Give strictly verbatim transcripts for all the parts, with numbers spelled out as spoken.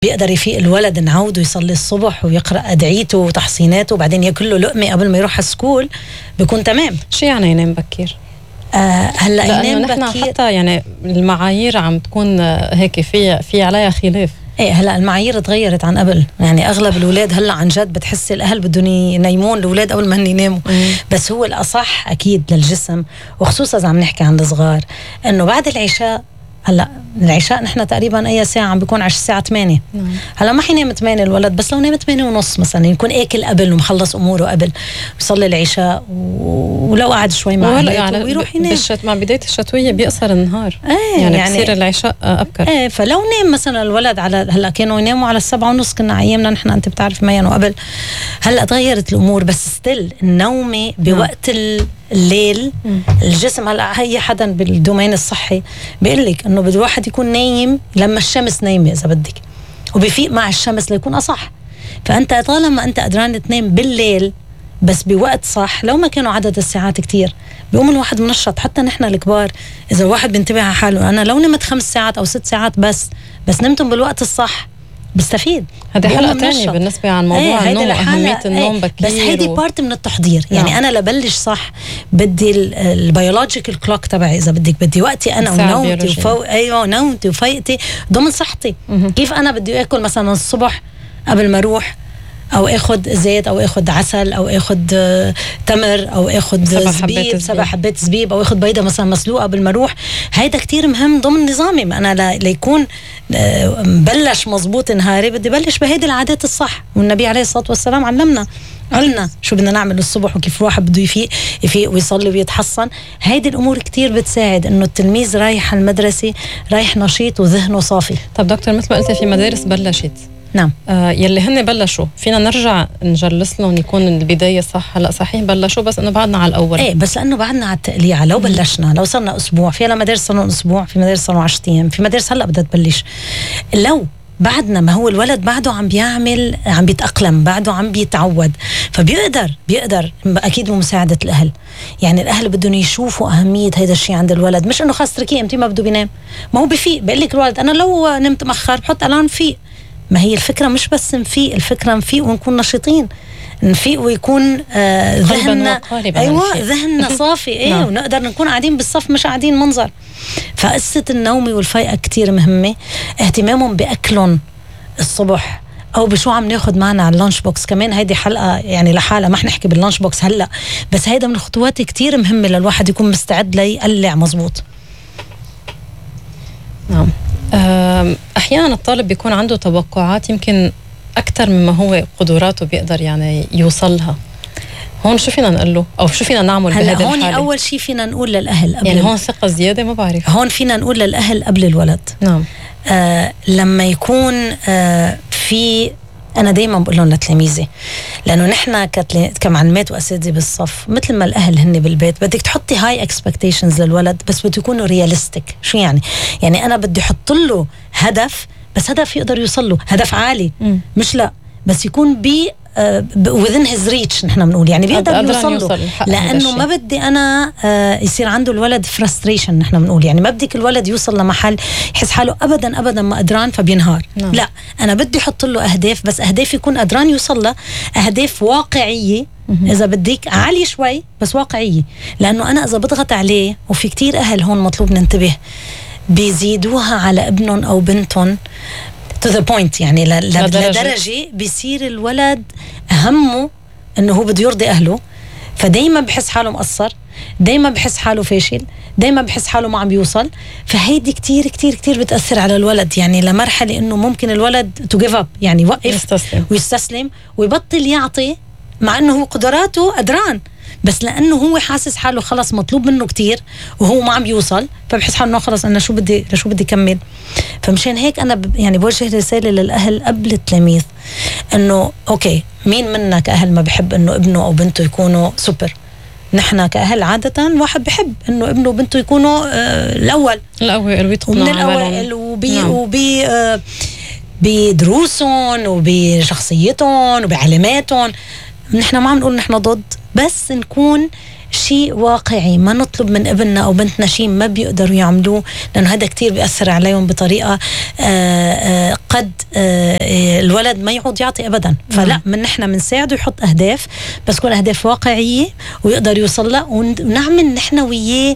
بيقدر يفيق الولد نعوده يصلي الصبح ويقرأ أدعيته وتحصيناته وبعدين ياكل له لقمة قبل ما يروح على السكول بيكون تمام. شو يعني ينام بكير؟ آه هلا ينام نحن بكير حتى يعني المعايير عم تكون هيك في في عليها خلاف. ايه هلا المعايير تغيرت عن قبل، يعني اغلب الاولاد هلا عن جد بتحسي الاهل بدهم ينيمون الاولاد قبل ما هن يناموا. بس هو الاصح اكيد للجسم، وخصوصا اذا عم نحكي عن الصغار، انه بعد العشاء، هلا العشاء نحن تقريبا اي ساعه عم بيكون على الساعه ثمانية. هلا ما حينام ثمانية الولد، بس لو نام ثمانية ونص مثلا يكون اكل قبل ومخلص اموره قبل، يصلي العشاء ولو قعد شوي مع اهله يعني ويروح ينام. بالشت مع بدايه الشتويه بيقصر النهار. ايه يعني, يعني بصير العشاء ابكر. ايه فلو نام مثلا الولد على هلا كانوا يناموا على السبعة ونص كنا ايامنا نحن انت بتعرف ما يناموا قبل. هلا تغيرت الامور، بس ستيل النومه بوقت ال الليل مم. الجسم هلا هي حدا بالدومين الصحي بيقول لك انه بده الواحد يكون نايم لما الشمس نايمه اذا بدك، وبيفيق مع الشمس ليكون اصح. فانت طالما انت قدران تنام بالليل بس بوقت صح، لو ما كانوا عدد الساعات كتير بيقوم الواحد منشط. حتى نحن الكبار اذا الواحد بينتبه على حاله، انا لو نمت خمس ساعات او ست ساعات بس بس نمتم بالوقت الصح بستفيد. هذه حلقة تانية بالنسبة عن موضوع ايه النوم وأهمية النوم ايه بكير. بس هيدي و... بارت من التحضير. يعني نعم. أنا لبلش صح بدي البيولوجيكال كلوك تبعي إذا بدك، بدي وقتي أنا ونومتي وفو... أيوة نومتي وفيقتي ضمن صحتي. م- كيف أنا بدي أكل مثلا الصبح قبل ما أروح، أو أخذ زيت أو أخذ عسل أو أخذ تمر أو أخذ زبيب سبع حبات زبيب أو أخذ بيضة مثلا مسلوقة قبل ما أروح. هيدا كتير مهم ضمن نظامي. أنا ليكون بلش مزبوط نهاري بدي بلش بهيدي العادات الصح، والنبي عليه الصلاة والسلام علمنا قالنا شو بدنا نعمل الصبح وكيف الواحد بده يفيق يفيق ويصلي ويتحصن. هيدي الأمور كتير بتساعد إنه التلميذ رايح المدرسة رايح نشيط وذهنه صافي. طب دكتور، مثل ما قلت في مدارس بلشت، نعم آه يلي هن بلشوا فينا نرجع نجلس لهم يكون البداية صح؟ هلا صحيح بلشوا بس انه بعدنا على الاول. ايه بس لانه بعدنا على التقليعة. لو بلشنا لو صرنا اسبوع، في هلا مدارس صاروا اسبوع، في مدارس صاروا عشرة ايام، في مدارس هلا بدها تبلش. لو بعدنا ما هو الولد بعده عم بيعمل عم بيتأقلم، بعده عم بيتعود، فبيقدر بيقدر اكيد بمساعدة الاهل. يعني الاهل بدهم يشوفوا اهمية هيدا الشيء عند الولد، مش انه خلص تركيه امتى ما بده بينام. ما هو بفيق بقول لك الولد انا لو نمت مأخر بحط الارم فيق. ما هي الفكرة مش بس نفيق، الفكرة نفيق ونكون نشيطين، نفيق ويكون آه ذهننا ايوه ذهننا صافي ايه نعم. ونقدر نكون قاعدين بالصف مش قاعدين منظر. فقصة النوم والفيقة كتير مهمة. اهتمامهم بأكلهم الصبح او بشو عم ناخد معنا على اللانش بوكس كمان، هيدي حلقة يعني لحالها ما حنحكي باللانش بوكس هلا، بس هيدا من الخطوات كتير مهمة للواحد يكون مستعد ليقلع مزبوط. نعم. أحيانا الطالب بيكون عنده توقعات يمكن أكثر مما هو قدراته بيقدر يعني يوصلها. هون شو فينا نقول له أو شو فينا نعمل بهذا الحالة؟ هون أول شيء فينا نقول للأهل قبل، يعني هون ثقة زيادة ما بعرف. هون فينا نقول للأهل قبل الولد. نعم. آه لما يكون آه في أنا دايما بقول لهم لتلاميذي، لأنه نحن كمعلمات وأساتذة بالصف مثل ما الأهل هن بالبيت بدك تحطي هاي اكسبكتيشنز للولد، بس بده يكونوا رياليستيك. شو يعني؟ يعني أنا بدي أحط له هدف، بس هدف يقدر يوصل له، هدف عالي م. مش لا بس يكون بي within his reach. نحن بنقول يعني بيقدر يوصل له، لأنه ما بدي أنا يصير عنده الولد frustration. نحن بنقول يعني ما بدك الولد يوصل لمحل يحس حاله أبدا أبدا ما قدران فبينهار. نعم. لا أنا بدي أحط له أهداف، بس أهداف يكون قدران يوصل له، أهداف واقعية إذا بدك عالية شوي بس واقعية. لأنه أنا إذا بضغط عليه، وفي كتير أهل هون مطلوب ننتبه بيزيدوها على ابنهم أو بنتهم to the point، يعني لدرجة, لدرجة بيصير الولد همه انه هو بده يرضي اهله، فدايما بحس حاله مقصر، دايما بحس حاله فاشل، دايما بحس حاله ما عم بيوصل. فهيدي كتير كتير كتير بتأثر على الولد، يعني لمرحلة انه ممكن الولد to give up، يعني يوقف يستسلم. ويستسلم ويبطل يعطي، مع انه هو قدراته قدران، بس لانه هو حاسس حاله خلص مطلوب منه كتير وهو ما عم يوصل، فبحس حاله انه خلص انا شو بدي لشو بدي كمل. فمشان هيك انا ب... يعني بوجه رساله للاهل قبل التلاميذ انه اوكي، مين منا كاهل ما بحب انه ابنه او بنته يكونوا سوبر؟ نحن كاهل عاده واحد بحب انه ابنه وبنته يكونوا آه الاول الاول ويتقنوا من الاول وبي نعم. وبي آه بدروسهم وبشخصيتهم وبعلاماتهم. نحن ما عم نقول نحن ضد، بس نكون شيء واقعي، ما نطلب من ابننا أو بنتنا شيء ما بيقدروا يعملوه، لأنه هذا كتير بيأثر عليهم بطريقة آآ آآ قد آآ الولد ما يعود يعطي أبدا. فلا، من نحن منساعده يحط أهداف، بس تكون أهداف واقعية ويقدر يوصل لها، ونعمل نحن وياه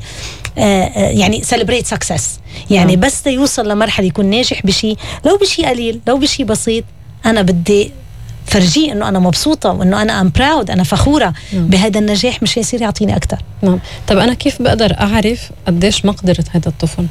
يعني celebrate success. يعني بس يوصل لمرحلة يكون ناجح بشيء، لو بشيء قليل، لو بشيء بسيط، أنا بدي فرجيه انه انا مبسوطه وانه انا ام براود، انا فخوره نعم. بهذا النجاح، مش يصير يعطيني اكثر. نعم. طب انا كيف بقدر اعرف قديش مقدره هذا الطفل؟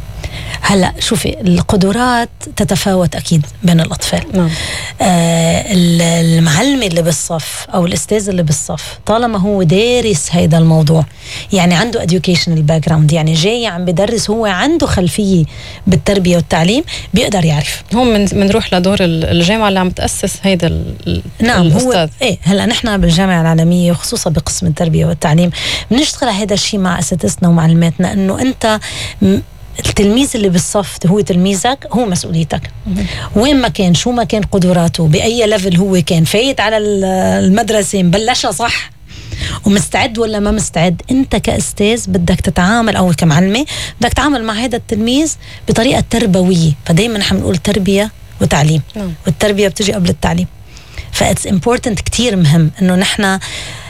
هلا شوفي، القدرات تتفاوت اكيد بين الاطفال. نعم. آه المعلمه اللي بالصف او الاستاذ اللي بالصف طالما هو دارس هيدا الموضوع، يعني عنده educational background، يعني جاي عم بدرس، هو عنده خلفيه بالتربيه والتعليم، بيقدر يعرف. هون من بنروح لدور الجامعه اللي عم تاسس هيدا ال نعم الاستاذ. هو ايه هلا نحن بالجامعه العالميه وخصوصا بقسم التربيه والتعليم بنشتغل على هذا الشيء مع اساتذتنا ومعلماتنا، انه انت التلميذ اللي بالصف هو تلميذك، هو مسؤوليتك. وين ما كان، شو ما كان قدراته، بأي ليفل هو كان، فايت على المدرسة مبلشها صح ومستعد ولا ما مستعد، انت كأستاذ بدك تتعامل او كمعلمة بدك تتعامل مع هذا التلميذ بطريقة تربوية. فدايما نحن بنقول تربية وتعليم، والتربية بتجي قبل التعليم. فإتس امبورتنت، كتير مهم انه نحن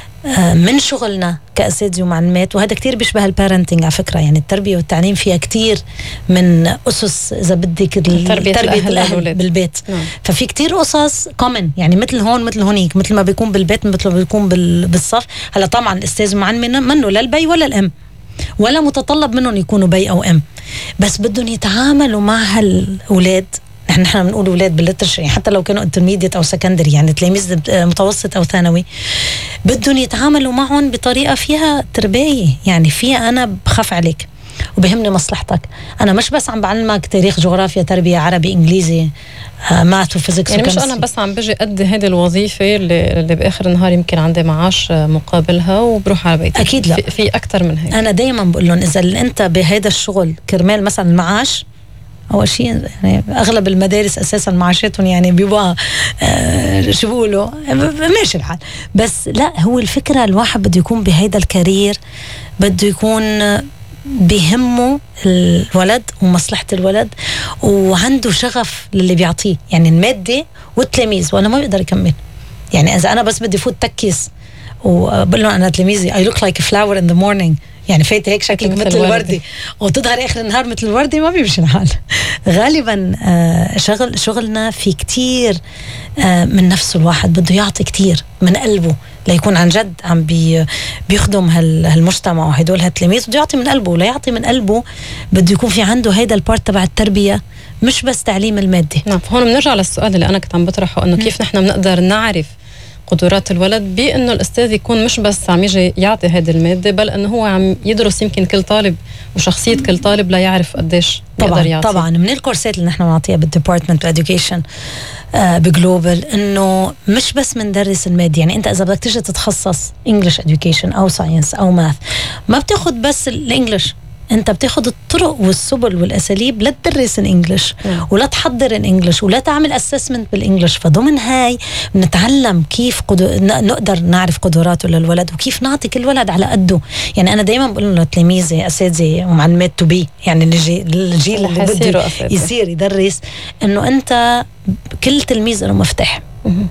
من شغلنا كأساتذة ومعلمات، وهذا كتير بيشبه البارنتينج على فكرة. يعني التربية والتعليم فيها كتير من أسس، إذا بدك تربية الأهل, الأهل بالبيت. نعم. ففي كتير قصص كومن، يعني مثل هون مثل هونيك، مثل ما بيكون بالبيت مثل ما بيكون بالصف. هلا طبعا الأستاذ ومعلم منه لا البي ولا الأم، ولا متطلب منهم يكونوا بي أو أم، بس بدهم يتعاملوا مع هالأولاد. نحن نحن بنقول اولاد باللترشر، يعني حتى لو كانوا انترميديت او سكندري، يعني تلاميذ متوسط او ثانوي، بدهم يتعاملوا معهم بطريقه فيها تربيه، يعني فيها انا بخاف عليك وبهمني مصلحتك. انا مش بس عم بعلمك تاريخ، جغرافيا، تربيه، عربي، انجليزي، ماث وفيزيكس، يعني مش انا بس عم بجي قد هذه الوظيفه اللي, اللي باخر النهار يمكن عندي معاش مقابلها وبروح على بيتي. اكيد لا، في, في اكثر من هيك. انا دائما بقول لهم اذا انت بهذا الشغل كرمال مثلا المعاش، أول شيء يعني أغلب المدارس أساساً معاشاتهم يعني بيبقى آه شو بيقولوا ماشي الحال، بس لا، هو الفكرة الواحد بده يكون بهيدا الكارير، بده يكون بهمه الولد ومصلحة الولد، وعنده شغف للي بيعطيه، يعني المادة والتلاميذ، وأنا ما بقدر يكمل. يعني إذا أنا بس بدي فوت تكيس وبقول له أنا تلاميذي I look like a flower in the morning، يعني فايته هيك شكلك مثل, مثل الوردي وتظهر اخر النهار مثل الوردي، ما بيمشي الحال. غالبا آه شغل شغلنا في كتير آه من نفسه، الواحد بده يعطي كتير من قلبه ليكون عن جد عم بي بيخدم هالمجتمع وهدول هالتلاميذ، بده يعطي من قلبه. ولا يعطي من قلبه بده يكون في عنده هيدا البارت تبع التربيه، مش بس تعليم المادي. نعم. هون بنرجع للسؤال اللي انا كنت عم بطرحه، انه كيف نحن بنقدر نعرف قدرات الولد، بأنه الأستاذ يكون مش بس عم يجي يعطي هذه المادة، بل أنه هو عم يدرس يمكن كل طالب وشخصية كل طالب لا يعرف قديش يقدر يعطي. طبعا من الكورسات اللي نحن بنعطيها بالديبارتمنت إديوكيشن آه بجلوبال، إنه مش بس مندرس المادة. يعني أنت إذا بدك تيجي تتخصص إنجليش إديوكيشن أو ساينس أو ماث، ما بتاخد بس الإنجليش، انت بتاخد الطرق والسبل والاساليب لتدرس الانجليش ولا تحضر الانجليش ولا تعمل اسسمنت بالانجليش. فضمن هاي بنتعلم كيف قدو... نقدر نعرف قدراته للولد وكيف نعطي كل ولد على قده. يعني انا دايما بقول له تلاميذي اساتذه ومعلمات تو بي، يعني الجيل اللي بده يصير يدرس، انه انت كل تلميذ له مفتاح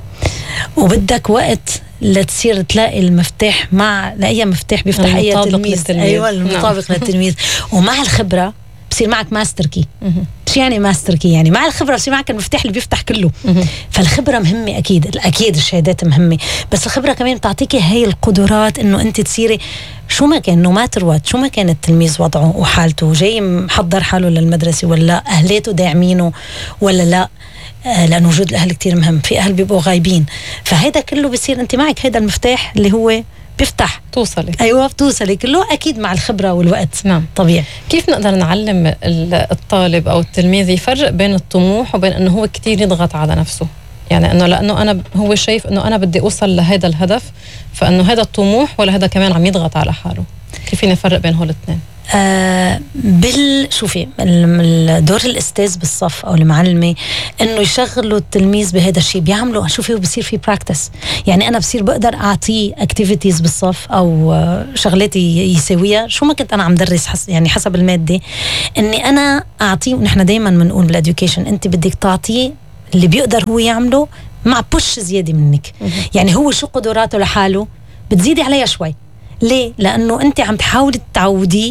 وبدك وقت لتصير تلاقي المفتاح مع لأي مفتاح بيفتح أي تلميذ. أيوة المطابق نعم. للتلميذ. ومع الخبرة بصير معك ماستر كي. شو يعني ماستر كي؟ يعني مع الخبرة بصير معك المفتاح اللي بيفتح كله. فالخبرة مهمة أكيد، أكيد الشهادات مهمة، بس الخبرة كمان بتعطيكي هاي القدرات إنه أنت تصيري شو ما كان، نو ماتر وات، شو ما كان التلميذ وضعه وحالته، جاي محضر حاله للمدرسة ولا أهليته داعمينه ولا لا، لأن وجود الأهل كتير مهم. في أهل بيبقوا غايبين، فهيدا كله بصير أنت معك هيدا المفتاح اللي هو بيفتح توصلي. أيوة بتوصلي كله أكيد مع الخبرة والوقت. نعم طبيعي. كيف نقدر نعلم الطالب أو التلميذ يفرق بين الطموح وبين أنه هو كتير يضغط على نفسه؟ يعني أنه لأنه أنا هو شايف أنه أنا بدي أوصل لهذا الهدف، فأنه هذا الطموح ولا هذا كمان عم يضغط على حاله. كيف نفرق بين هول الاثنين؟ آه بال شوفي الدور الاستاذ بالصف او المعلمه انه يشغلوا التلميذ بهذا الشيء، بيعملوا شوفي بصير في براكتس. يعني انا بصير بقدر اعطيه اكتيفيتيز بالصف او شغلات يساويها شو ما كنت انا عم درس حس يعني حسب الماده، اني انا اعطيه. ونحن دائما بنقول بالاديوكيشن انت بدك تعطيه اللي بيقدر هو يعمله مع بوش زياده منك. يعني هو شو قدراته لحاله بتزيدي عليها شوي. ليه؟ لانه انت عم تحاولي تعوديه،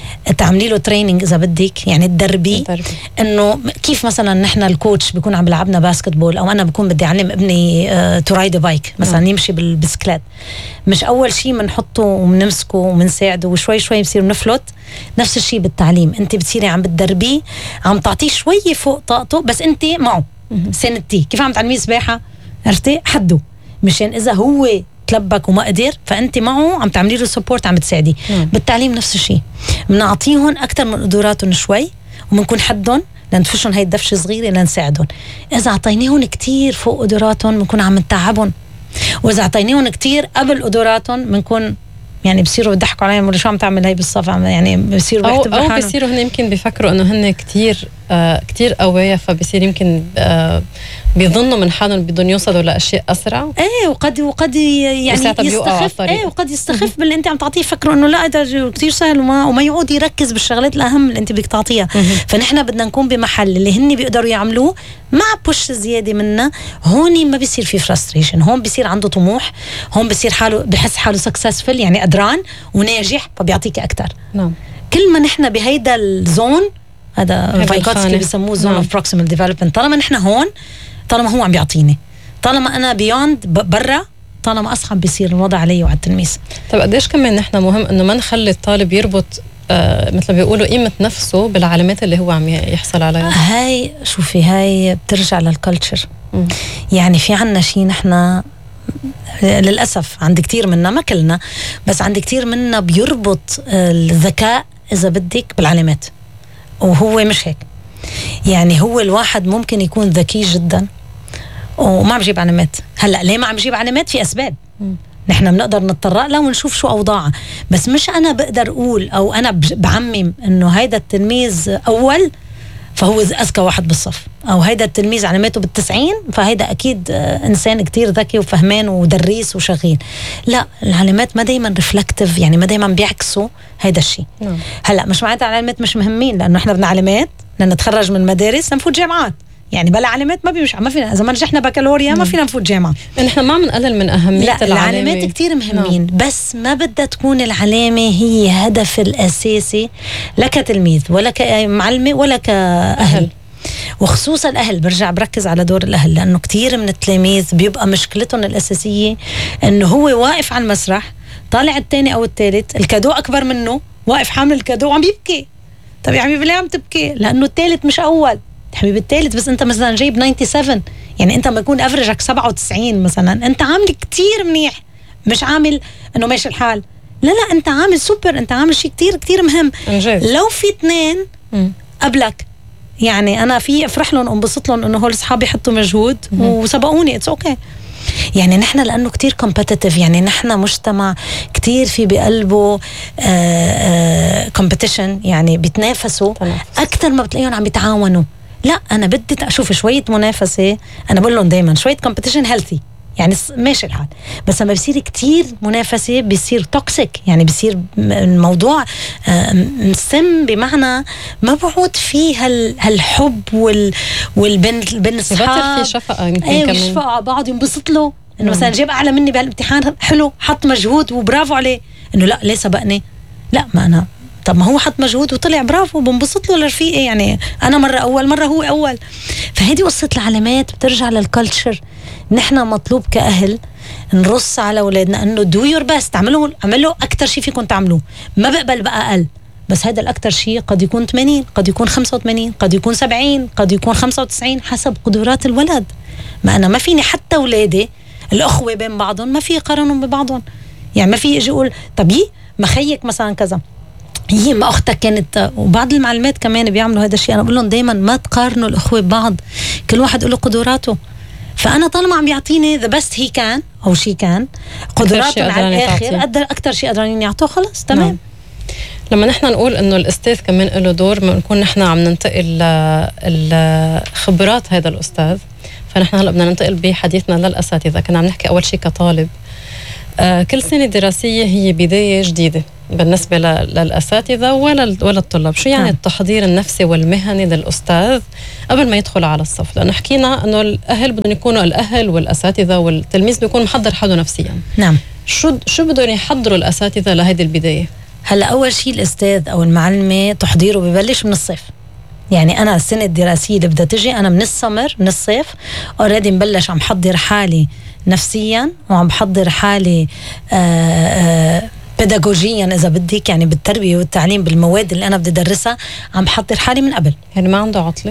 تعملي له تريننج اذا بدك، يعني تدربي انه كيف مثلا نحن الكوتش بيكون عم بلعبنا باسكتبول او انا بكون بدي اعلم ابني تو رايد بايك مثلا م. يمشي بالبسكليت. مش اول شيء بنحطه وبنمسكه وبنساعده وشوي شوي بصير نفلت. نفس الشيء بالتعليم، انت بتصيري عم بتدربيه، عم تعطيه شوي فوق طاقته بس انت معه سندتيه. كيف عم تعلميه سباحه؟ عرفتي؟ حده مشان اذا هو تلبك وما قدر فانت معه عم تعملي له سبورت، عم بتساعدي. مم. بالتعليم نفس الشيء، بنعطيهم اكثر من قدراتهم شوي وبنكون حدهم لندفشهم هاي الدفشه صغيره لنساعدهم. اذا اعطيناهم كتير فوق قدراتهم بنكون عم نتعبهم، واذا اعطيناهم كتير قبل قدراتهم بنكون يعني بصيروا بيضحكوا عليهم ولا شو عم تعمل هي بالصف، يعني بصيروا بيعتبروا حالهم او بصيروا هن يمكن بيفكروا انه هن كتير آه كتير قوية، فبصير يمكن آه بيظنوا من حالهم بدهم يوصلوا لاشياء اسرع. ايه وقد وقد يعني يستخف ايه وقد يستخف باللي انت عم تعطيه، فكروا انه لا ده كتير سهل وما وما يعود يركز بالشغلات الاهم اللي انت بدك تعطيها. فنحن بدنا نكون بمحل اللي هن بيقدروا يعملوه مع بوش زياده منا. هون ما بيصير في فرستريشن، هون بيصير عنده طموح، هون بيصير حاله بحس حاله سكسسفل يعني قدران وناجح فبيعطيك اكثر. نعم. كل ما نحن بهيدا الزون، هذا فايكوتسكي بيسموه زون اوف بروكسيمال ديفلوبمنت، طالما نحن هون، طالما هو عم بيعطيني، طالما انا بيوند برا، طالما اصعب بيصير الوضع علي وعلى التلميذ. طيب قديش كمان نحن مهم انه ما نخلي الطالب يربط آه مثل ما بيقولوا قيمه نفسه بالعلامات اللي هو عم يحصل عليها؟ هاي شوفي هاي بترجع للكالتشر. يعني في عنا شيء نحن للاسف عند كتير منا، ما كلنا بس عند كتير منا بيربط الذكاء اذا بدك بالعلامات، وهو مش هيك. يعني هو الواحد ممكن يكون ذكي جدا وما عم يجيب علامات. هلا ليه ما عم يجيب علامات؟ في اسباب نحن بنقدر نتطرق لها ونشوف شو اوضاعها، بس مش انا بقدر اقول او انا بعمم انه هيدا التلميذ اول فهو اذكى واحد بالصف، او هيدا التلميذ علاماته بالتسعين فهيدا اكيد انسان كتير ذكي وفهمان ودريس وشغيل. لا، العلامات ما دايما ريفلكتيف، يعني ما دايما بيعكسوا هيدا الشيء. هلا مش معناتها العلامات مش مهمين، لانه احنا بدنا علامات لنتخرج من مدارس لنفوت جامعات. يعني بلا علامات ما بيمشي، ما فينا اذا ما نجحنا بكالوريا ما فينا نفوت جامعه. نحن ما بنقلل من اهميه لا العلامه. العلامات كتير مهمين. نعم. بس ما بدها تكون العلامه هي هدف الاساسي لك تلميذ ولا كمعلمه ولا كاهل، وخصوصا الاهل. برجع بركز على دور الاهل، لانه كتير من التلاميذ بيبقى مشكلتهم الاساسيه انه هو واقف على المسرح طالع الثاني او الثالث، الكادو اكبر منه، واقف حامل الكادو وعم يبكي. طب يا حبيبي ليه عم تبكي؟ لانه الثالث مش اول حبيبي، الثالث بس انت مثلا جايب سبعة وتسعين، يعني انت ما يكون افرجك سبعة وتسعين مثلا، انت عامل كتير منيح، مش عامل انه ماشي الحال. لا لا، انت عامل سوبر، انت عامل شيء كتير كتير مهم. انجاز. لو في اثنين قبلك يعني انا في افرح لهم وانبسط لهم انه هول اصحابي حطوا مجهود وسبقوني، اتس اوكي. يعني نحن لانه كتير كومبيتيتيف، يعني نحن مجتمع كتير في بقلبه كومبيتيشن، يعني بيتنافسوا اكثر ما بتلاقيهم عم بيتعاونوا. لا، انا بدي اشوف شويه منافسه. انا بقول لهم دائما شويه كومبيتيشن هيلثي، يعني ماشي الحال، بس لما بيصير كتير منافسه بيصير توكسيك، يعني بيصير الموضوع مسم، بمعنى ما بعود فيه هالحب وال والبين بين الصحاب في شفقه يمكن كمان. ايه يشفقوا على بعض، ينبسط له انه مثلا جاب اعلى مني بهالامتحان، حلو، حط مجهود وبرافو عليه. انه لا ليه سبقني؟ لا، ما انا طب ما هو حط مجهود وطلع برافو، بنبسط له لرفيقي، يعني انا مره اول مره هو اول. فهذه قصه العلامات بترجع للكالتشر. نحن مطلوب كاهل نرص على اولادنا انه دو يور بيست، اعملوا اعملوا اكثر شيء فيكم تعملوه، ما بقبل بقى اقل. بس هذا الاكثر شيء قد يكون ثمانين، قد يكون خمسة وثمانين، قد يكون سبعين، قد يكون خمسة وتسعين، حسب قدرات الولد. ما انا ما فيني حتى اولادي الاخوه بين بعضهم ما في يقارنوا ببعضهم، يعني ما في يجي يقول طب يي ما خيك مثلا كذا، هي ما اختك كانت. وبعض المعلمات كمان بيعملوا هذا الشيء. انا بقول لهم دائما ما تقارنوا الاخوه ببعض، كل واحد له قدراته. فانا طالما عم بيعطيني ذا بيست هي كان او شي كان، قدراته على الاخر قدر اكثر شيء قدرانين يعطوه، خلص تمام. لما نحن نقول انه الاستاذ كمان له دور، بنكون نحن عم ننتقل الخبرات هذا الاستاذ. فنحن هلا بدنا ننتقل بحديثنا للاساتذه. كنا عم نحكي اول شيء كطالب، آه كل سنه دراسيه هي بدايه جديده بالنسبه للاساتذه ولا ولا الطلاب. شو يعني التحضير النفسي والمهني للاستاذ قبل ما يدخل على الصف؟ لانه حكينا انه الاهل بدهم يكونوا، الاهل والاساتذه والتلميذ بيكون محضر حاله نفسيا. نعم. شو شو بدهم يحضروا الاساتذه لهذه البدايه؟ هلا اول شيء الاستاذ او المعلمه تحضيره ببلش من الصيف. يعني انا السنه الدراسيه اللي بدها تجي انا من السمر من الصيف اوريدي مبلش عم حضر حالي نفسيا وعم بحضر حالي آآ آآ بيداغوجيا اذا بدك، يعني بالتربيه والتعليم بالمواد اللي انا بدي ادرسها عم بحضر حالي من قبل. يعني ما عنده عطله؟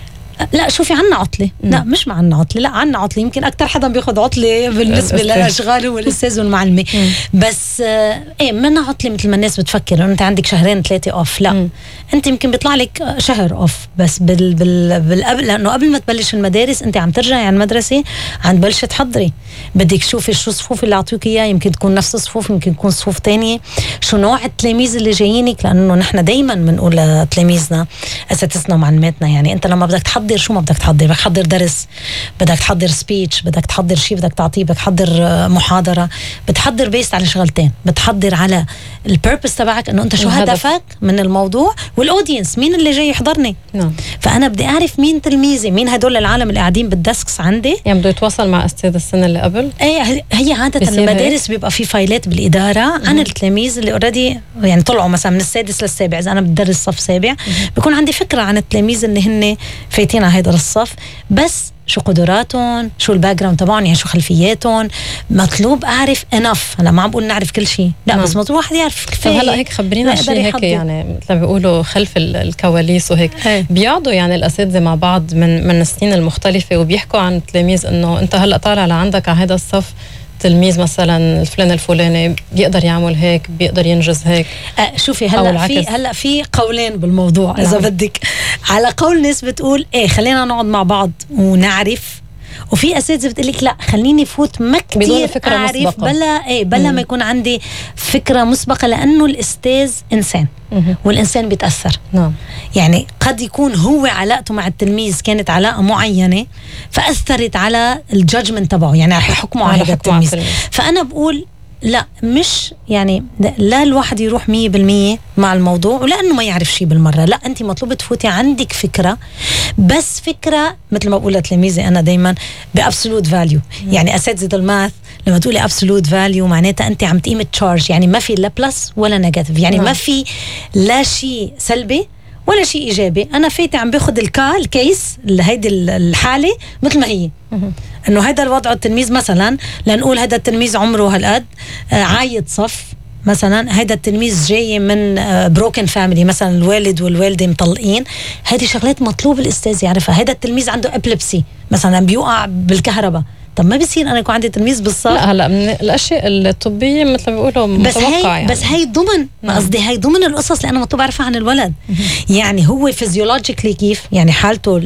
لا شوفي عنا عطله. مم. لا مش ما عنا عطله، لا عنا عطله. يمكن اكثر حدا بياخذ عطله بالنسبه للاشغال هو الاستاذ والمعلمه. بس آه ايه منا عطله مثل ما الناس بتفكر انه انت عندك شهرين ثلاثه اوف. لا مم. انت يمكن بيطلع لك شهر اوف بس بال بال بالقبل، لانه قبل ما تبلش المدارس انت عم ترجعي على المدرسه عم تبلشي تحضري. بدك تشوفي شو الصفوف اللي اعطوك اياها، يمكن تكون نفس الصفوف، يمكن تكون صفوف تانية، شو نوع التلاميذ اللي جايينك، لانه نحن دائما بنقول لتلاميذنا اساتذتنا ومعلماتنا يعني انت لما بدك تحضر شو ما بدك تحضر، بدك تحضر درس، بدك تحضر سبيتش، بدك تحضر شيء بدك تعطيه، بدك تحضر محاضره، بتحضر بيست على شغلتين، بتحضر على البيربس تبعك انه انت شو هدفك من الموضوع، والاودينس مين اللي جاي يحضرني. نعم. فانا بدي اعرف مين تلميذي، مين هدول العالم اللي قاعدين بالديسكس عندي. يعني بده يتواصل مع استاذ السنه اللي قبل. ايه هي عاده المدارس بيبقى في فايلات بالاداره مم. عن التلاميذ اللي اوريدي يعني طلعوا مثلا من السادس للسابع. اذا انا بدرس صف سابع مم. بكون عندي فكره عن التلاميذ اللي هن فايتين على هذا الصف، بس شو قدراتهم، شو الباك جراوند تبعهم، يعني شو خلفياتهم. مطلوب اعرف انف. هلا ما عم بقول نعرف كل شيء، لا مم. بس مطلوب واحد يعرف كفايه. هلا هيك خبرينا شيء هيك يعني مثل ما بيقولوا خلف الكواليس وهيك. هي. بيقعدوا يعني الاساتذه مع بعض من من السنين المختلفه وبيحكوا عن التلاميذ انه انت هلا طالع لعندك على هذا الصف تلميذ مثلا الفلان الفلاني بيقدر يعمل هيك، بيقدر ينجز هيك. أه شوفي هلا في هلا في قولين بالموضوع. نعم. اذا بدك على قول ناس بتقول ايه خلينا نقعد مع بعض ونعرف، وفي اساتذه بتقول لك لا خليني فوت ما كثير اعرف مسبقة. بلا ايه بلا مم. ما يكون عندي فكره مسبقه، لانه الاستاذ انسان مم. والانسان بيتاثر. نعم. يعني قد يكون هو علاقته مع التلميذ كانت علاقه معينه فاثرت على الجادجمنت تبعه، يعني على حكمه على هذا التلميذ. فانا بقول لا مش يعني لا الواحد يروح مية بالمية مع الموضوع ولأنه ما يعرف شيء بالمرة. لا أنت مطلوب تفوتي عندك فكرة، بس فكرة مثل ما بقول لتلاميذي أنا دايما بأبسولوت فاليو. يعني أساتذة الماث لما تقولي أبسولوت فاليو معناتها أنت عم تقيم تشارج، يعني ما في لا بلس ولا نيجاتيف، يعني ما في لا شيء سلبي ولا شيء إيجابي. أنا فايتة عم باخد الكا الكيس هيدي الحالة مثل ما هي، إنه هذا الوضع التلميذ مثلا لنقول هذا التلميذ عمره هالقد آه عايد صف مثلا، هذا التلميذ جاي من آه بروكن فاميلي مثلا الوالد والوالدة مطلقين، هذه شغلات مطلوب الأستاذ يعرفها. هذا التلميذ عنده إبليبسي مثلا بيوقع بالكهرباء، طب ما بيصير انا يكون عندي تلميذ بالصف. لا هلا من الاشياء الطبيه مثل ما بيقولوا متوقع يعني. بس هي ضمن ما قصدي هي ضمن القصص اللي انا مطلوب اعرفها عن الولد. يعني هو فيزيولوجيكلي كيف، يعني حالته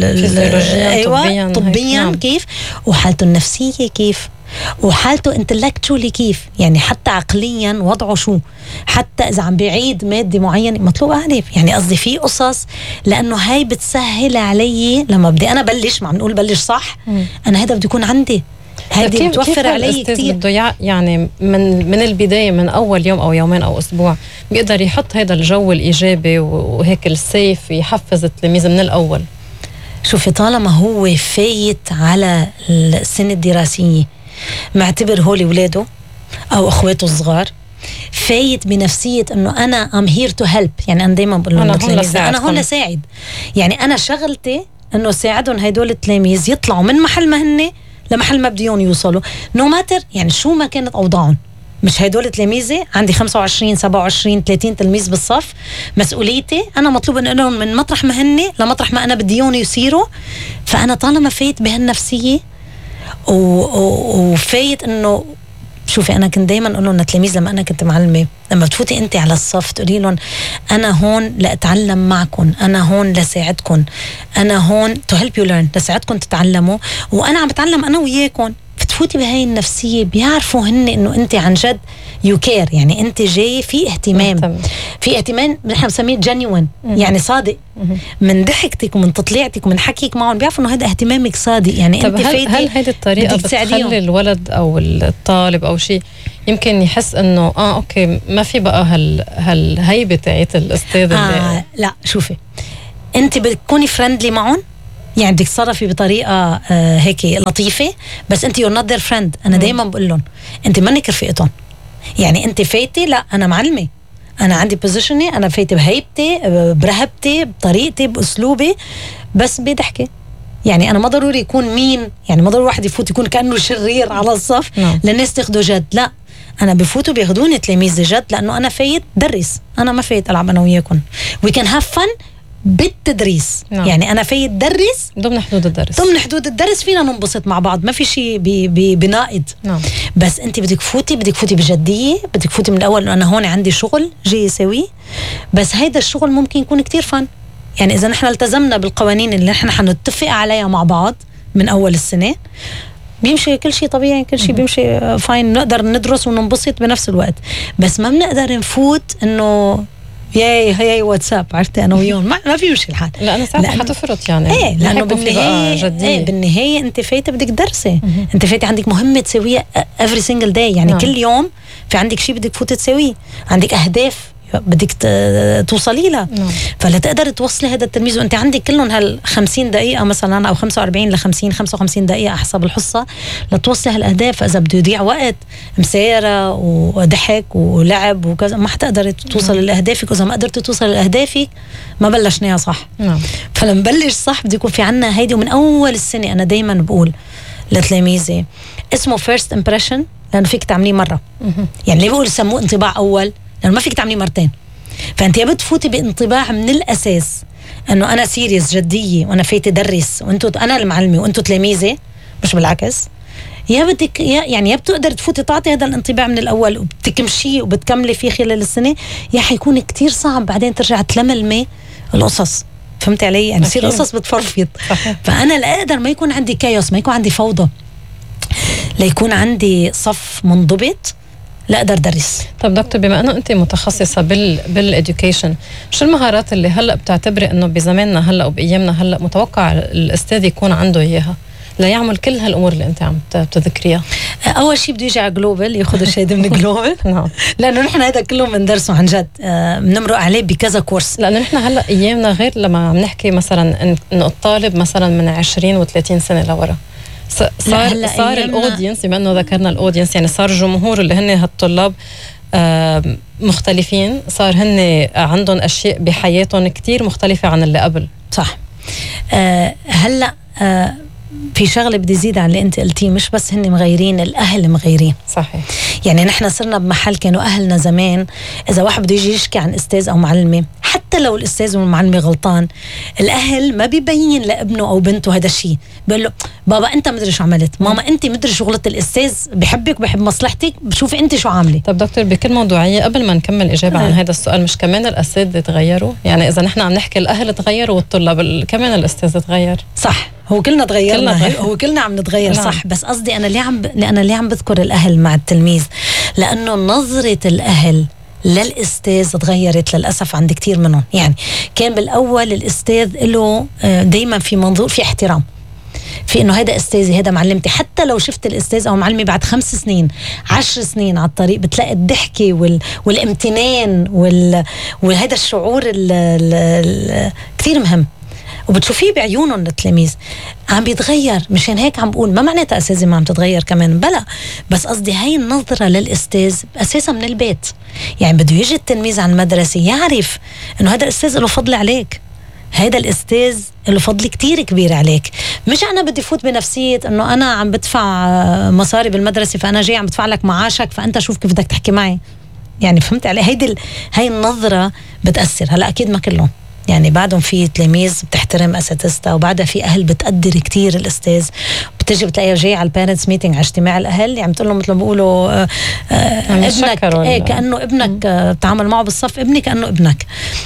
ايوه طبيا, طبياً نعم. كيف، وحالته النفسيه كيف، وحالته انتلكتشولي كيف، يعني حتى عقليا وضعه شو، حتى اذا عم بيعيد ماده معينه مطلوب اعرف. يعني قصدي في قصص لانه هاي بتسهل علي لما بدي انا بلش، ما عم نقول بلش صح مم. انا هذا بدي يكون عندي هذه بتوفر علي كثير. بده يعني من من البدايه من اول يوم او يومين او اسبوع بيقدر يحط هذا الجو الايجابي وهيك السيف يحفز التلميذ من الاول. شوفي طالما هو فايت على السنه الدراسيه معتبر هولي ولاده او اخواته الصغار، فايت بنفسية انه انا ام هير تو هيلب. يعني انا دايما بقول لهم انا هون لساعد، يعني انا شغلتي انه ساعدهم هدول التلاميذ يطلعوا من محل ما هن لمحل ما بديون يوصلوا، نو ماتر يعني شو ما كانت اوضاعهم. مش هدول تلاميذي عندي خمسة وعشرين سبعة وعشرين ثلاثين تلميذ بالصف، مسؤوليتي انا مطلوب انهم من مطرح ما هن لمطرح ما انا بديون يصيروا. فانا طالما فايت بهالنفسيه وفايت انه شوفي انا كنت دايما اقول لهم التلاميذ لما انا كنت معلمه، لما تفوتي انت على الصف تقولي لهم انا هون لاتعلم معكم، انا هون لساعدكم، انا هون تو هيلب يو ليرن، لساعدكم تتعلموا، وانا عم بتعلم انا وياكم. بتفوتي بهاي النفسيه بيعرفوا هن انه انت عن جد يو كير، يعني انت جاي في اهتمام مهتم. في اهتمام نحن بنسميه جينيوين، يعني صادق. مم. من ضحكتك ومن تطليعتك ومن حكيك معهم بيعرفوا انه هذا اهتمامك صادق. يعني انت هل, هل هيدي الطريقه بتخلي الولد او الطالب او شيء يمكن يحس انه اه اوكي ما في بقى هال هالهيبه تاعت الاستاذ؟ آه لا شوفي، انت بتكوني فريندلي معهم، يعني بدك تصرفي بطريقه آه هيك لطيفه، بس انت يور نوت ذير فريند. انا دايما بقول لهم انت مانك رفيقتهم، يعني انت فايتي، لا انا معلمه، انا عندي بوزيشني، انا فايتي بهيبتي برهبتي بطريقتي باسلوبي، بس بضحكي. يعني انا ما ضروري يكون مين، يعني ما ضروري واحد يفوت يكون كانه شرير على الصف للناس تاخده جد، لا انا بفوتوا بياخدوني تلاميذ جد، لانه انا فايت درس، انا ما فايت العب انا وياكم. وي كان هاف فن بالتدريس. نعم. يعني انا فايت درس ضمن حدود الدرس، ضمن حدود الدرس فينا ننبسط مع بعض، ما في شيء بنائد. نعم. بس انت بدك فوتي بدك فوتي بجديه، بدك فوتي من الاول انه انا هون عندي شغل جاي اسويه، بس هيدا الشغل ممكن يكون كتير فن. يعني اذا نحن التزمنا بالقوانين اللي نحن حنتفق عليها مع بعض من اول السنه، بيمشي كل شيء طبيعي، كل شيء بيمشي فاين، نقدر ندرس وننبسط بنفس الوقت. بس ما بنقدر نفوت انه ياي هي واتساب، عرفتي انا ويون ما, ما بيمشي الحال. لا انا ساعتها حتفرط يعني. ايه لانه بالنهايه ايه بالنهايه انت فايته بدك تدرسي، انت فايته عندك مهمه تسويها افري سينجل داي، يعني نعم. كل يوم في عندك شيء بدك تفوتي تسويه، عندك اهداف بدك توصلي لها. نعم. فلا تقدر توصلي هذا التلميذ وانت عندك كلهم هال خمسين دقيقه مثلا او خمسة وأربعين ل خمسين خمسة وخمسين دقيقه حسب الحصه لتوصلي هالاهداف. اذا بده يضيع وقت مسيره وضحك ولعب وكذا ما حتقدر توصل نعم. لاهدافك، واذا ما قدرت توصل لاهدافك ما بلشناها صح. نعم. فلما نبلش صح بده يكون في عنا هيدي. ومن اول السنه انا دايما بقول لتلاميذي اسمه فيرست امبريشن، لانه فيك تعمليه مره. يعني ليه بقول سموه انطباع اول؟ لأنه ما فيك تعمليه مرتين. فأنت يا بتفوتي بانطباع من الأساس أنه أنا سيريس جدية وأنا فايتة درس وأنتوا أنا المعلمة وأنتوا تلاميذي، مش بالعكس. يا بدك يا يعني يا بتقدر تفوتي تعطي هذا الانطباع من الأول وبتكمشيه وبتكملي فيه خلال السنة، يا حيكون كتير صعب بعدين ترجع تلملمي القصص. فهمتي علي؟ يعني يصير قصص بتفرفط. فأنا لا أقدر ما يكون عندي كايوس، ما يكون عندي فوضى، لا يكون عندي صف منضبط، لا اقدر ادرس. طب دكتور، بما انه انت متخصصه بال بالاديوكيشن، شو المهارات اللي هلا بتعتبري انه بزماننا هلا وبايامنا هلا متوقع الاستاذ يكون عنده اياها ليعمل كل هالامور اللي انت عم بتذكريها؟ اول شيء بده يجي على جلوبال ياخذ الشهاده من جلوبال. نعم. لانه نحن هذا كله بندرسه عن جد، بنمرق عليه بكذا كورس. لانه نحن هلا ايامنا غير لما عم نحكي مثلا انه الطالب مثلا من عشرين وثلاثين سنه لورا صار صار الاودينس، بما انه ذكرنا الاودينس يعني صار جمهور اللي هن هالطلاب مختلفين، صار هن عندهم اشياء بحياتهم كتير مختلفه عن اللي قبل. صح. أه هلا أه في شغله بدي زيد على اللي انت قلتيه، مش بس هن مغيرين، الاهل مغيرين. صحيح. يعني نحن صرنا بمحل كانوا اهلنا زمان اذا واحد بده يجي يشكي عن استاذ او معلمه، حتى لو الاستاذ والمعلمه غلطان، الاهل ما بيبين لابنه او بنته هذا الشيء، بيقول له بابا انت مدري شو عملت، ماما انت مدري شو غلط، الاستاذ بحبك وبحب مصلحتك، بشوفي انت شو عامله. طب دكتور، بكل موضوعيه قبل ما نكمل اجابه عن هذا السؤال، مش كمان الاساتذه تغيروا؟ يعني اذا نحن عم نحكي الاهل تغيروا والطلاب كمان الاستاذ تغير. صح، هو كلنا تغيرنا، كلنا هو كلنا عم نتغير. نعم. صح. بس قصدي انا ليه عم ب... انا ليه عم بذكر الاهل مع التلميذ؟ لانه نظره الاهل للاستاذ تغيرت للاسف عند كتير منهم. يعني كان بالاول الاستاذ له دايما في منظور، في احترام، في انه هذا استاذي هذا معلمتي. حتى لو شفت الاستاذ او معلمي بعد خمس سنين عشر سنين على الطريق، بتلاقي الضحكه وال... والامتنان وال... وهذا الشعور ال... ال... كتير مهم، وبتشوفيه بعيونهم التلاميذ عم بيتغير. مشان هيك عم بقول ما معناتها اساسي ما عم تتغير كمان، بلا، بس قصدي هاي النظره للاستاذ اساسا من البيت. يعني بده يجي التلميذ على المدرسه يعرف انه هذا الاستاذ له فضل عليك، هذا الاستاذ له فضل كتير كبير عليك. مش انا بدي فوت بنفسيه انه انا عم بدفع مصاري بالمدرسه فانا جاي عم بدفع لك معاشك فانت شوف كيف بدك تحكي معي. يعني فهمت علي؟ هيدي ال... هاي النظره بتاثر. هلا اكيد ما كلهم، يعني بعدهم في تلاميذ بتحترم اساتذتها، وبعدها في اهل بتقدر كتير الاستاذ. بتجي بتلاقيها جاي على البارنتس ميتينج، على اجتماع الاهل، يعني بتقول لهم مثل ما بيقولوا آه آه ابنك ايه كانه ابنك، آه بتعامل معه بالصف ابني كانه ابنك.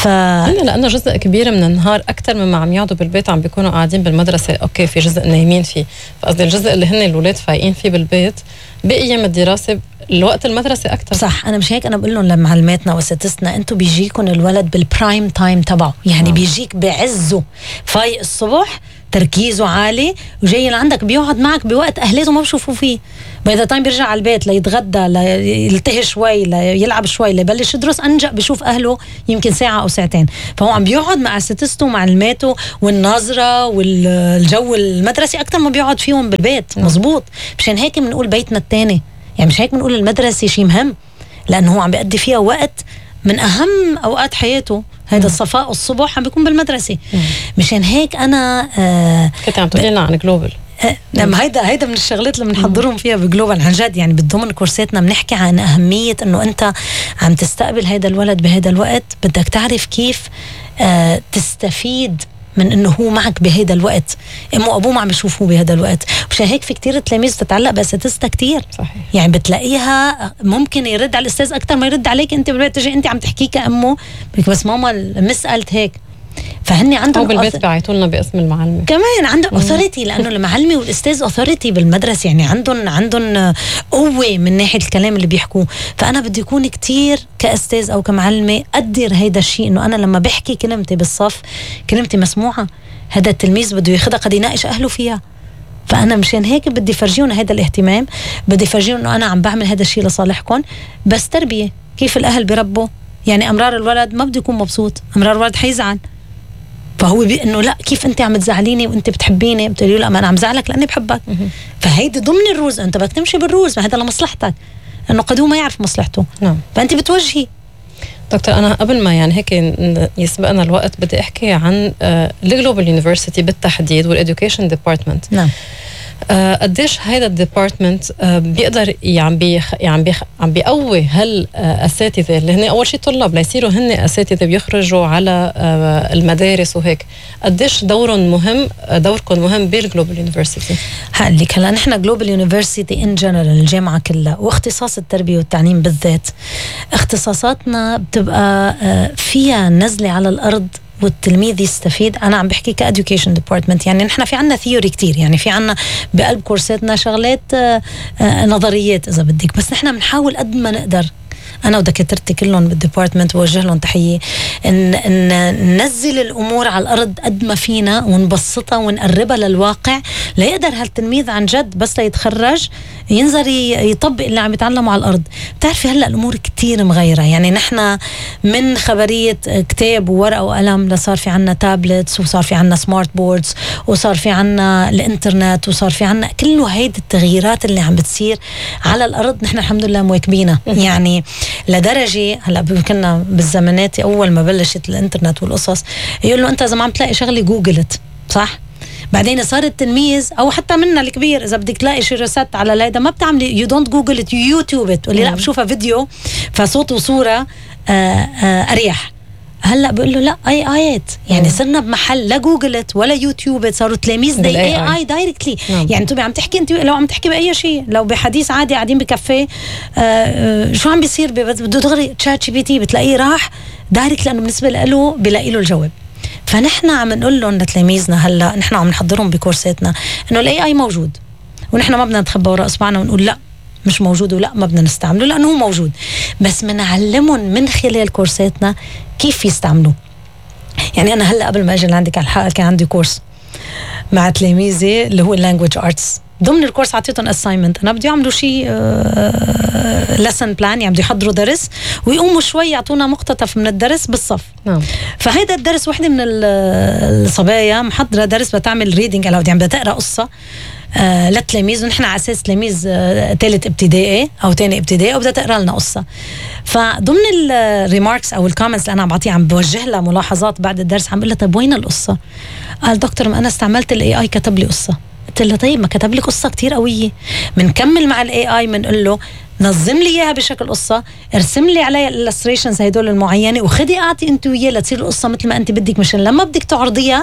ف لانه جزء كبير من النهار اكثر مما عم يقعدوا بالبيت عم بيكونوا قاعدين بالمدرسه. اوكي في جزء نايمين فيه، فقصدي الجزء اللي هن الاولاد فايقين فيه بالبيت بايام الدراسه الوقت المدرسه اكثر. صح. انا مش هيك انا بقول لهم لمعلماتنا واساتذتنا انتم بيجيكم الولد بالبرايم تايم تبعه، يعني آه. بيجيك بعزه فايق الصبح تركيزه عالي وجاي لعندك بيقعد معك بوقت اهلاته ما بشوفوا فيه. باي تايم بيرجع على البيت ليتغدى ليلتهي شوي ليلعب شوي ليبلش يدرس انجا بشوف اهله يمكن ساعه او ساعتين. فهو عم بيقعد مع اساتذته ومعلماته والنظره والجو المدرسي اكثر ما بيقعد فيهم بالبيت. مزبوط. مشان هيك بنقول بيتنا الثاني، يعني مش هيك بنقول المدرسه شيء مهم، لانه هو عم بيقضي فيها وقت من اهم اوقات حياته. هذا الصفاء الصبح عم بيكون بالمدرسه. مم. مشان هيك انا آه كنت عم تقولي لنا عن جلوبال. نعم. هيدا هيدا من الشغلات اللي بنحضرهم فيها بجلوبال عن جد. يعني بالضمن كورساتنا بنحكي عن أهمية إنه أنت عم تستقبل هيدا الولد بهيدا الوقت، بدك تعرف كيف آه تستفيد من انه هو معك بهيدا الوقت. امه وابوه ما عم بيشوفوه بهيدا الوقت. مشان هيك في كتير تلاميذ تتعلق باساتذتها كتير. صحيح. يعني بتلاقيها ممكن يرد على الاستاذ اكثر ما يرد عليك انت بالبيت. تجي انت عم تحكي كامه بس ماما المس قالت هيك، فهني عندهم بالبيت بيعيطوا لنا باسم المعلمه كمان عندهم اوثوريتي، لانه المعلمه والاستاذ اوثوريتي بالمدرسه، يعني عندهم عندهم قوه من ناحيه الكلام اللي بيحكوه. فانا بدي يكون كتير كاستاذ او كمعلمه اقدر هيدا الشيء، انه انا لما بحكي كلمتي بالصف كلمتي مسموعه. هذا التلميذ بده ياخذها قد يناقش اهله فيها. فانا مشان هيك بدي فرجيهم هذا الاهتمام، بدي فرجيهم انه انا عم بعمل هذا الشيء لصالحكم. بس تربيه كيف الاهل بيربوا، يعني امرار الولد ما بده يكون مبسوط، امرار الولد حيزعل. فهو بانه لا كيف انت عم تزعليني وانت بتحبيني، بتقولي له لا ما انا عم زعلك لاني بحبك. فهيدي ضمن الروز، انت بدك تمشي بالروز، ما هذا لمصلحتك، انه قد هو ما يعرف مصلحته. نعم. فانت بتوجهي. دكتور انا قبل ما يعني هيك يسبقنا الوقت بدي احكي عن الجلوبال يونيفرسيتي بالتحديد والاديوكيشن ديبارتمنت. نعم. قديش هيدا الديبارتمنت بيقدر يعني بيخ يعني بيخ عم بيقوي هالاساتذه اللي هن اول شيء طلاب ليصيروا هن اساتذه بيخرجوا على المدارس وهيك. قديش دورهم مهم، دوركم مهم بالجلوبال يونيفرسيتي؟ هقول لك هلا نحن جلوبال يونيفرسيتي ان جنرال الجامعه كلها واختصاص التربيه والتعليم بالذات، اختصاصاتنا بتبقى فيها نزله على الارض والتلميذ يستفيد. انا عم بحكي كاديوكيشن ديبارتمنت، يعني نحن في عنا ثيوري كتير، يعني في عنا بقلب كورساتنا شغلات آآ آآ نظريات اذا بدك، بس نحن بنحاول قد ما نقدر انا ودكاترتي كلهم بالديبارتمنت بوجه لهم تحيه ان ان ننزل الامور على الارض قد ما فينا ونبسطها ونقربها للواقع، ليقدر هالتلميذ عن جد بس ليتخرج ينظر يطبق اللي عم يتعلمه على الارض. بتعرفي هلا الامور كتير مغيره، يعني نحن من خبريه كتاب وورقه وقلم لصار في عنا تابلتس، وصار في عنا سمارت بوردز، وصار في عنا الانترنت، وصار في عنا كله هيدي التغييرات اللي عم بتصير على الارض. نحن الحمد لله مواكبينها، يعني لدرجه هلا كنا بالزمانات اول ما بلشت الانترنت والقصص يقول له انت اذا ما عم تلاقي شغله جوجلت، صح؟ بعدين صار التلميذ او حتى منا الكبير اذا بدك تلاقي شي ريسيت على الهيدا ما بتعملي يو دونت جوجل ات، يوتيوب ات، تقولي لا بشوفها فيديو فصوت وصوره آآ آآ اريح. هلا بقول له لا اي ايات، يعني صرنا بمحل لا جوجلت ولا يوتيوب، صاروا تلاميذ دي اي اي دايركتلي. يعني انت عم تحكي، انت لو عم تحكي باي شيء، لو بحديث عادي قاعدين بكافيه شو عم بيصير بده دغري تشات جي بي تي بتلاقيه راح دايركت، لانه بالنسبه له بلاقي له الجواب. فنحن عم نقول لهم لتلاميذنا هلا نحن عم نحضرهم بكورساتنا انه الاي اي موجود، ونحن ما بدنا نتخبى وراء اصبعنا ونقول لا مش موجود ولا ما بدنا نستعمله، لانه هو موجود، بس بنعلمهم من خلال كورساتنا كيف يستعملوه. يعني انا هلا قبل ما اجي لعندك على الحلقه كان عندي كورس مع تلاميذي اللي هو اللانجويج ارتس. ضمن الكورس عطيتهم اساينمنت، انا بدي يعملوا شيء لسن بلان، يعني بدي يحضروا درس ويقوموا شوي يعطونا مقتطف من الدرس بالصف. نعم. فهيدا الدرس وحده من الصبايا محضره درس بتعمل ريدنج الاود، يعني بدها تقرا قصه آه للتلاميذ، ونحن على اساس تلاميذ ثالث آه ابتدائي او ثاني ابتدائي وبدها تقرا لنا قصه. فضمن الريماركس او الكومنتس اللي انا عم بعطيها عم بوجه لها ملاحظات بعد الدرس، عم بقول لها طيب وين القصه؟ قال دكتور ما انا استعملت الاي اي كتب لي قصه. قلت لها طيب ما كتب لك قصه كتير قويه، بنكمل مع الاي اي بنقول له نظم لي اياها بشكل قصه، ارسم لي عليها الالستريشنز هدول المعينه، وخدي اعطي انت وياه لتصير القصه مثل ما انت بدك، مشان لما بدك تعرضيها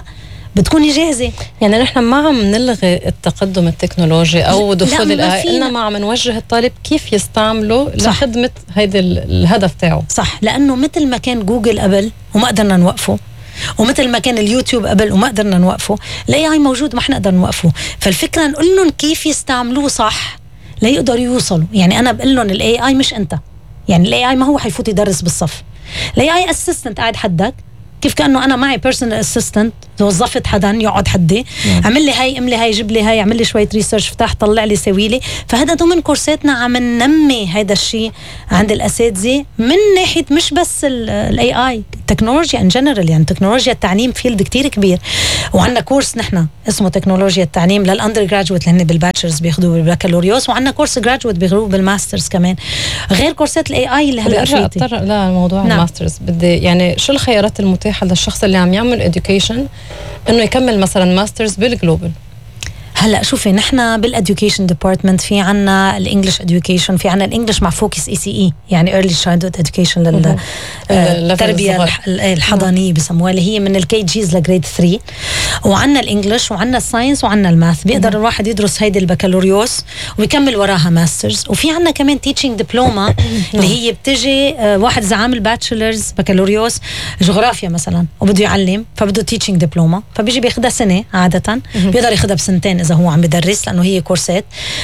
بتكوني جاهزة. يعني نحن ما عم نلغي التقدم التكنولوجي أو دخول الآي، إنما عم نوجه الطالب كيف يستعمله لخدمة هيدا الهدف تاعه. صح، لأنه مثل ما كان جوجل قبل وما قدرنا نوقفه، ومثل ما كان اليوتيوب قبل وما قدرنا نوقفه، الاي اي موجود ما حنقدر نوقفه. فالفكرة نقول لهم كيف يستعملوه صح ليقدروا يوصلوا. يعني أنا بقول لهم الاي اي مش أنت، يعني الاي اي ما هو حيفوت يدرس بالصف. الاي اي اسيستنت قاعد حدك، كيف كأنه أنا معي بيرسونال اسيستنت، توظفت حدا يقعد حدي عمل لي هاي، املي هاي، جيب لي هاي، عمل لي شوية ريسيرش، فتح طلع لي، سوي لي. فهذا ضمن كورساتنا عم ننمي هذا الشيء عند الأساتذة من ناحية مش بس الاي اي، تكنولوجيا ان جنرال. يعني تكنولوجيا التعليم فيلد كتير كبير، وعندنا كورس نحن اسمه تكنولوجيا التعليم للاندر جراجويت اللي هن بالباتشلرز بياخذوه بالبكالوريوس، وعندنا كورس جراجويت بياخذوه بالماسترز كمان، غير كورسات الاي اي اللي هلا فيتي. اضطر لا الموضوع نعم. الماسترز بدي يعني شو الخيارات المتاحة للشخص اللي عم يعمل education انه يكمل مثلا ماسترز بالجلوبال؟ هلا شوفي، نحن بالاديوكيشن ديبارتمنت في عنا الانجليش اديوكيشن، في عنا الانجليش مع فوكس اي سي اي، يعني ايرلي تشايلدهود اديوكيشن للتربيه الحضانيه بسموها، اللي هي من الكي جيز لجريد ثلاثة. وعنا الانجليش وعنا الساينس وعنا الماث، بيقدر الواحد يدرس هيدي البكالوريوس ويكمل وراها ماسترز. وفي عنا كمان تيتشنج دبلوما اللي هي بتجي واحد اذا عامل باتشلرز بكالوريوس جغرافيا مثلا وبده يعلم، فبده تيتشنج دبلوما، فبيجي بياخذها سنه عاده، بيقدر ياخذها بسنتين إذا هو عم بدرس، لأنه هي كورسات.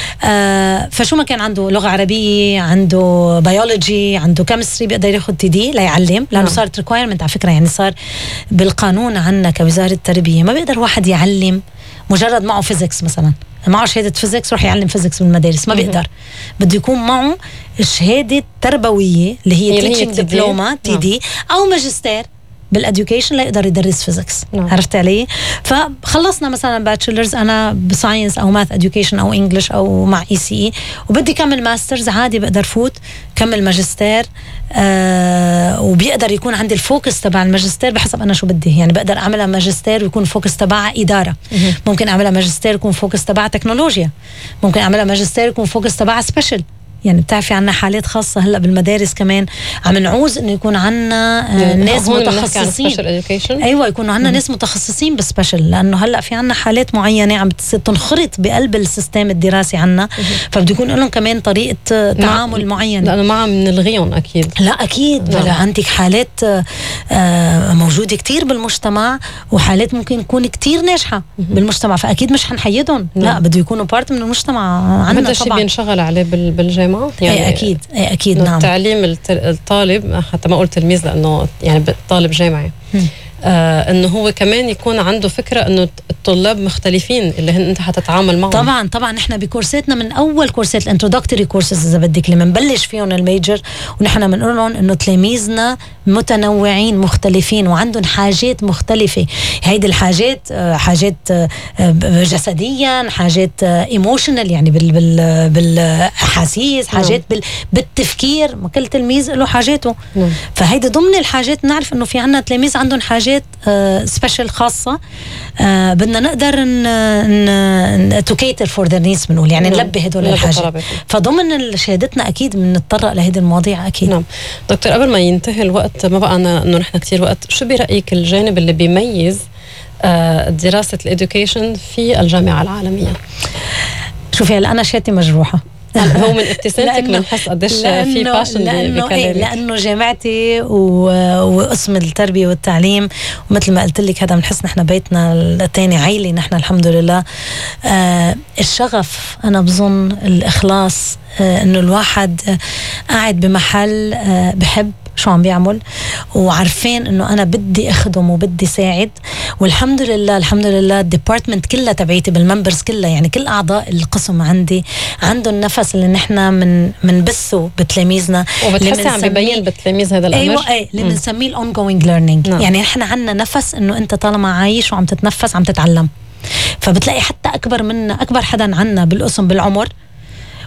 آه فشو ما كان عنده لغة عربية، عنده بيولوجي، عنده كيمستري، بيقدر ياخد تي دي ليعلم، لأنه صارت ريكوايرمنت على فكرة. يعني صار بالقانون عنا كوزارة التربية ما بيقدر واحد يعلم مجرد معه فيزيكس مثلا، معه شهادة فيزيكس روح يعلم فيزيكس بالمدارس، ما بيقدر. بده يكون معه شهادة تربوية اللي هي تيتشنج دبلوما تي دي أو ماجستير بالاديوكيشن ليقدر يدرس فيزيكس. نعم. عرفت علي؟ فخلصنا مثلا باتشلرز انا بساينس او ماث اديوكيشن او انجلش او مع اي سي اي، وبدي كمل ماسترز عادي، بقدر فوت كمل ماجستير. آه وبيقدر يكون عندي الفوكس تبع الماجستير بحسب انا شو بدي. يعني بقدر اعملها ماجستير ويكون فوكس تبعها اداره، مه. ممكن اعملها ماجستير يكون فوكس تبعها تكنولوجيا، ممكن اعملها ماجستير يكون فوكس تبعها سبيشل. يعني بتعرفي عنا حالات خاصة هلا بالمدارس كمان عم نعوز انه يكون عنا آه ناس متخصصين. ايوه يكونوا عنا ناس متخصصين بسبيشل، لانه هلا في عنا حالات معينة عم تنخرط بقلب السيستم الدراسي عنا، فبده يكون لهم كمان طريقة تعامل معينة، لانه ما عم نلغيهم اكيد. لا اكيد لا. عندك حالات آه موجودة كتير بالمجتمع، وحالات ممكن تكون كتير ناجحة بالمجتمع، فاكيد مش حنحيدهم. لا بده يكونوا بارت من المجتمع عنا. هذا الشيء بينشغل عليه بالجامعة. يعني أي أكيد أي أكيد نعم. تعليم الطالب، حتى ما قلت تلميذ لأنه يعني طالب جامعي، آه انه هو كمان يكون عنده فكره انه الطلاب مختلفين اللي هن انت حتتعامل معهم. طبعا طبعا نحن بكورساتنا من اول كورسات الانترودكتوري كورسز اذا بدك اللي بنبلش فيهم الميجر، ونحن بنقول لهم انه تلاميذنا متنوعين مختلفين وعندهم حاجات مختلفه. هيدي الحاجات حاجات جسديا، حاجات ايموشنال يعني بال بال بالاحاسيس، حاجات بال بالتفكير، كل تلميذ له حاجاته. مم. فهيدي ضمن الحاجات نعرف انه في عنا تلاميذ عندهم حاجات سبيشال خاصه، آه بدنا نقدر تو كيتر فور ذير نيدز بنقول، يعني نعم. نلبي هدول الحاجات. فضمن شهادتنا اكيد بنتطرق لهذه المواضيع اكيد. نعم دكتور، قبل ما ينتهي الوقت، ما بقى انه نحن كثير وقت، شو برايك الجانب اللي بيميز آه دراسه الاديوكيشن في الجامعه العالميه؟ شوفي هلا انا شهادتي مجروحه. هو من ابتسامتك بنحس قديش في باشن لانه إيه لانه جامعتي وقسم التربيه والتعليم، ومثل ما قلت لك هذا بنحس نحن بيتنا الثاني عيلي نحن الحمد لله. آه الشغف، انا بظن الاخلاص، آه انه الواحد آه قاعد بمحل آه بحب شو عم بيعمل، وعارفين انه انا بدي اخدم وبدي ساعد. والحمد لله الحمد لله الديبارتمنت كلها تبعيتي بالممبرز كلها، يعني كل اعضاء القسم عندي عندهم النفس اللي نحن من منبثه بتلاميذنا، وبتحسي عم ببين بالتلاميذ هذا الامر. ايوه اي اللي بنسميه الاون جوينج ليرنينج. يعني نحن عندنا نفس انه انت طالما عايش وعم تتنفس عم تتعلم. فبتلاقي حتى اكبر منا، اكبر حدا عنا بالقسم بالعمر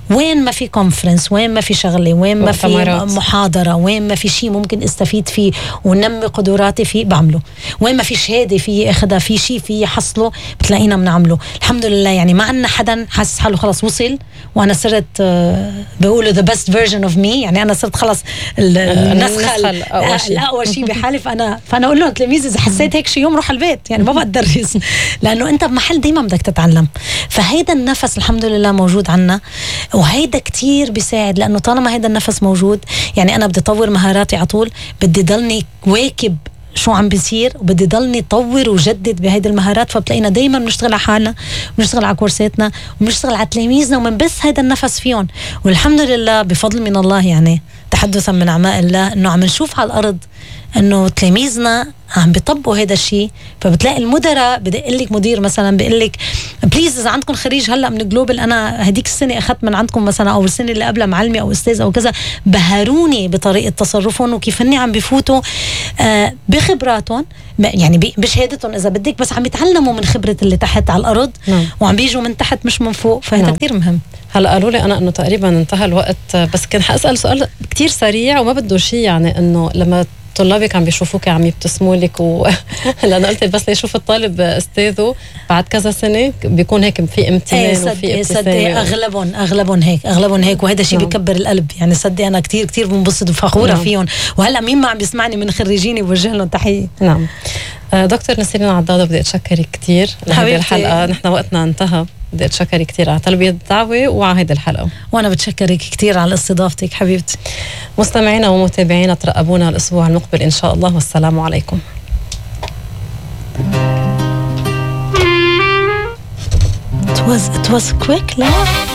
وين ما في كونفرنس، وين ما في شغله، وين ما في محاضره، وين ما في شيء ممكن استفيد فيه ونمي قدراتي فيه بعمله، وين ما في شهاده في اخذها، في شيء في حصله بتلاقينا بنعمله. الحمد لله يعني ما عندنا حدا حاسس حاله خلص وصل وانا صرت بقولوا the best version of me، يعني انا صرت خلص النسخه الاقوى شيء بحالي. فانا فانا اقول لهم تلاميذي اذا حسيت هيك شيء يوم روح البيت، يعني ما بقى تدرس لانه انت بمحل دايما بدك تتعلم. فهيدا النفس الحمد لله موجود عنا، وهيدا كتير بيساعد، لانه طالما هيدا النفس موجود يعني انا بدي اطور مهاراتي على طول، بدي ضلني واكب شو عم بيصير، وبدي ضلني طور وجدد بهيدي المهارات. فبتلاقينا دايما بنشتغل على حالنا، بنشتغل على كورساتنا، وبنشتغل على تلاميذنا، ومنبث هيدا النفس فيهم. والحمد لله بفضل من الله، يعني تحدثا من عماء الله، انه عم نشوف على الارض انه تلاميذنا عم بيطبقوا هذا الشيء. فبتلاقي المدراء بدق لك مدير مثلا بيقول لك بليز اذا عندكم خريج هلا من جلوبال، انا هديك السنه اخذت من عندكم مثلا او السنه اللي قبلها معلمه او استاذ او كذا، بهروني بطريقه تصرفهم وكيف هن عم بفوتوا آه بخبراتهم، يعني بشهادتهم اذا بدك، بس عم يتعلموا من خبره اللي تحت على الارض. نعم. وعم بيجوا من تحت مش من فوق. فهذا نعم. كثير مهم. هلا قالوا لي انا انه تقريبا انتهى الوقت، بس كان حاسال سؤال كتير سريع وما بده شيء، يعني انه لما طلابك عم بيشوفوك عم يبتسموا لك و... لأن قلت بس ليشوف الطالب أستاذه بعد كذا سنة بيكون هيك في امتنان ايه وفي ابتسامة. صدق أغلبهم أغلبهم هيك أغلبهم هيك وهذا شيء نعم. بيكبر القلب. يعني صدق أنا كتير كتير بنبسط وفخورة نعم. فيهم. وهلأ مين ما عم بيسمعني من خريجيني بوجه لهم تحية. نعم. دكتور نسرين عضاضة بدي أتشكرك كتير لهذه الحلقة، نحن وقتنا انتهى. بدي أتشكرك كتير على تلبية الدعوة وعلى هذه الحلقة. وأنا بتشكرك كتير على استضافتك حبيبتي. مستمعينا ومتابعينا ترقبونا الأسبوع المقبل إن شاء الله، والسلام عليكم. It was, it was quick, لا؟